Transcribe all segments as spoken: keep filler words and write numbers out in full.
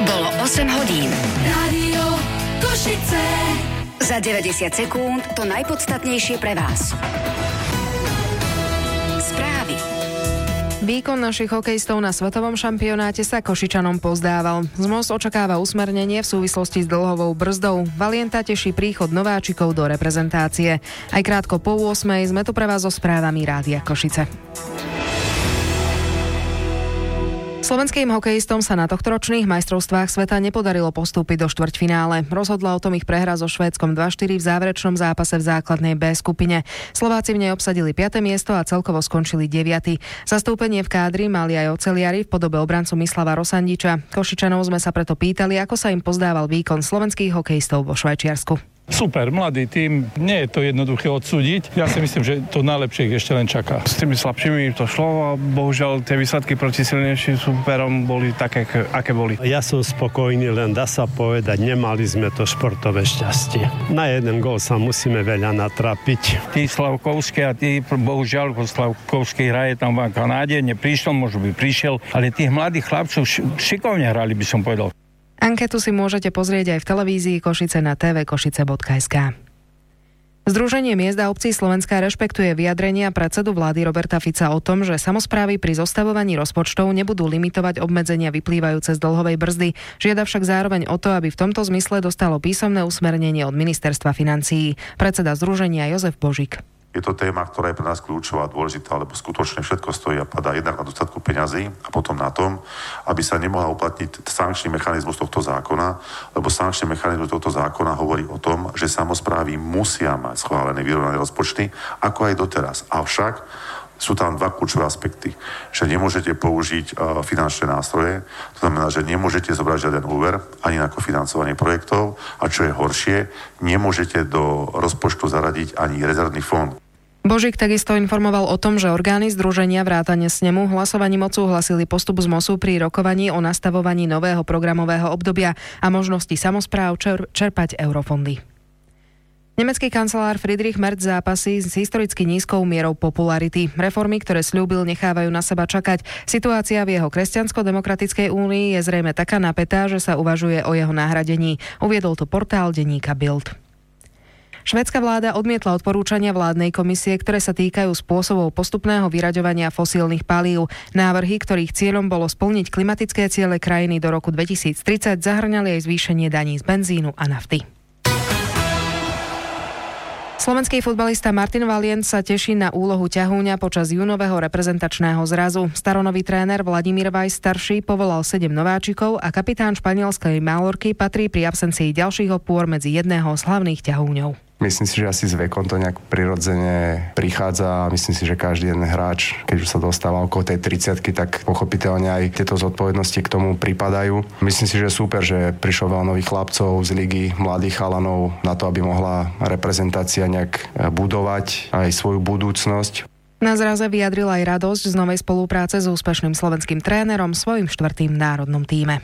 Bolo osem hodín. Rádio Košice. Za deväťdesiat sekúnd to najpodstatnejšie pre vás. Správy. Výkon našich hokejistov na svetovom šampionáte sa Košičanom pozdával. zet em o es očakáva usmernenie v súvislosti s dlhovou brzdou. Valienta teší príchod nováčikov do reprezentácie. Aj krátko po ôsmej sme tu pre vás so správami Rádia Košice. Slovenským hokejistom sa na tohtoročných majstrovstvách sveta nepodarilo postúpiť do štvrťfinále. Rozhodla o tom ich prehra so Švédskom dva štyri v záverečnom zápase v základnej B skupine. Slováci v nej obsadili piate miesto a celkovo skončili deviaty. Zastúpenie v kádri mali aj oceliari v podobe obrancu Mislava Rosandiča. Košičanov sme sa preto pýtali, ako sa im pozdával výkon slovenských hokejistov vo Švajčiarsku. Super, mladý tím, nie je to jednoduché odsúdiť. Ja si myslím, že to najlepšie ich ešte len čaká. S tými slabšími to šlo a bohužiaľ tie výsledky proti silnejším súperom boli také, aké boli. Ja som spokojný, len dá sa povedať, nemali sme to športové šťastie. Na jeden gól sa musíme veľa natrapiť. Tí Slavkovskí a tí, bohužiaľ, Slavkovský hraje tam v Kanáde, neprišiel, možno by prišiel, ale tých mladých chlapcov šikovne hrali, by som povedal. Anketu si môžete pozrieť aj v televízii Košice na té vé košice bodka es ká. Združenie miest a obcí Slovenska rešpektuje vyjadrenia predsedu vlády Roberta Fica o tom, že samosprávy pri zostavovaní rozpočtov nebudú limitovať obmedzenia vyplývajúce z dlhovej brzdy. Žiada však zároveň o to, aby v tomto zmysle dostalo písomné usmernenie od Ministerstva financií. Predseda združenia Jozef Božík. Je to téma, ktorá je pre nás kľúčová a dôležitá, lebo skutočne všetko stojí a padá jednak na dostatku peňazí a potom na tom, aby sa nemohla uplatniť sankčný mechanizmus tohto zákona, lebo sankčný mechanizmus tohto zákona hovorí o tom, že samosprávy musia mať schválené vyrovnané rozpočty, ako aj doteraz. Avšak sú tam dva kľúčové aspekty, že nemôžete použiť uh, finančné nástroje, to znamená, že nemôžete zobrať žiaden úver ani na kofinancovanie projektov a čo je horšie, nemôžete do rozpočtu zaradiť ani rezervný fond. Božík takisto informoval o tom, že orgány združenia vrátane snemu hlasovaním odsúhlasili postup z MOSu pri rokovaní o nastavovaní nového programového obdobia a možnosti samospráv čer- čerpať eurofondy. Nemecký kancelár Friedrich Merz zápasí s historicky nízkou mierou popularity. Reformy, ktoré sľúbil, nechávajú na seba čakať. Situácia v jeho kresťansko-demokratickej únii je zrejme taká napätá, že sa uvažuje o jeho nahradení. Uviedol to portál denníka Bild. Švédska vláda odmietla odporúčania vládnej komisie, ktoré sa týkajú spôsobov postupného vyraďovania fosílnych palív. Návrhy, ktorých cieľom bolo splniť klimatické ciele krajiny do roku dvetisíctridsať, zahŕňali aj zvýšenie daní z benzínu a nafty. Slovenský futbalista Martin Valient sa teší na úlohu ťahúňa počas júnového reprezentačného zrazu. Staronový tréner Vladimír Weiss starší povolal sedem nováčikov a kapitán španielskej Mallorky patrí pri absencii ďalších opôr medzi jedného z hlavných ťahúňov. Myslím si, že asi s vekom to nejak prirodzene prichádza a myslím si, že každý jeden hráč, keď už sa dostáva okolo tej tridsiatky, tak pochopiteľne aj tieto zodpovednosti k tomu pripadajú. Myslím si, že super, že prišlo veľa nových chlapcov z ligy, mladých chalanov na to, aby mohla reprezentácia nejak budovať aj svoju budúcnosť. Na zraze vyjadril aj radosť z novej spolupráce s úspešným slovenským trénerom svojim štvrtým národnom tíme.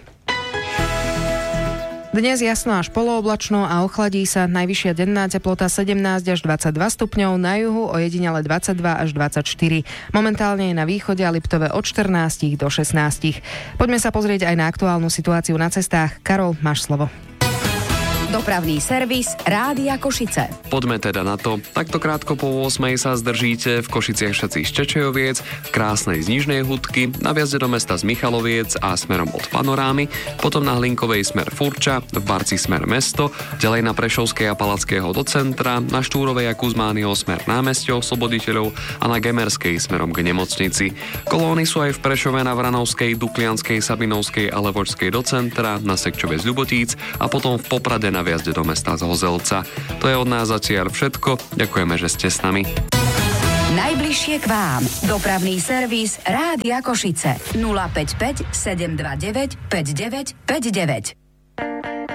Dnes jasno až polooblačno a ochladí sa. Najvyššia denná teplota sedemnásť až dvadsaťdva stupňov, na juhu ojedinele dvadsaťdva až dvadsaťštyri. Momentálne je na východe a Liptove od štrnásť do šestnásť. Poďme sa pozrieť aj na aktuálnu situáciu na cestách. Karol, máš slovo. Dopravný servis Rádia Košice. Poďme teda na to. Takto krátko po ôsmej sa zdržíte v Košiciach všetci z Čečejoviec, v krásnej z Nižnej Hudky, na vjazde do mesta z Michaloviec a smerom od Panorámy, potom na Hlinkovej smer Furča, v Barci smer Mesto, ďalej na Prešovskej a Palackého do centra, na Štúrovej a Kuzmánio smer Námestie Osloboditeľov a na Gemerskej smerom k nemocnici. Kolóny sú aj v Prešove na Vranovskej, Duklianskej, Sabinovskej a Levočskej do centra, na Sekčove z Ľubotíc a potom v Poprade na vjazde do mesta z Hozelca. To je od nás zatiaľ všetko. Ďakujeme, že ste s nami. Najbližšie k vám. Dopravný servis Rádia Košice. nula päť päť sedem dva deväť päť deväť päť deväť.